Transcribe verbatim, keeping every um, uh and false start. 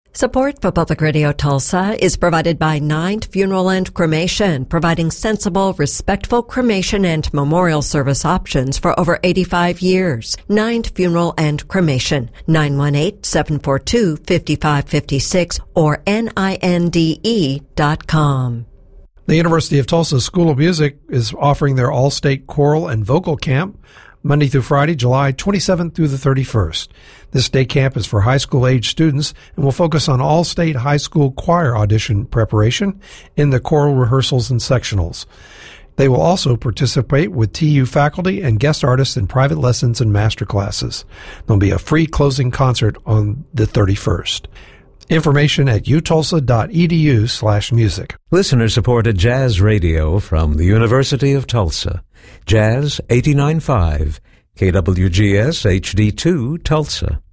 Support for Public Radio Tulsa is provided by Nine Funeral and Cremation, providing sensible, respectful cremation and memorial service options for over eighty-five years. Nine Funeral and Cremation, nine one eight, seven four two, five five five six or N I N D E dot com. The University of Tulsa School of Music is offering their all-state choral and vocal camp Monday through Friday, July twenty-seventh through the thirty-first. This day camp is for high school age students and will focus on all-state high school choir audition preparation in the choral rehearsals and sectionals. They will also participate with T U faculty and guest artists in private lessons and master classes. There'll be a free closing concert on the thirty-first. Information at u tulsa dot e d u slash music. Listener-supported jazz radio from the University of Tulsa. Jazz eighty-nine point five, K W G S H D two, Tulsa.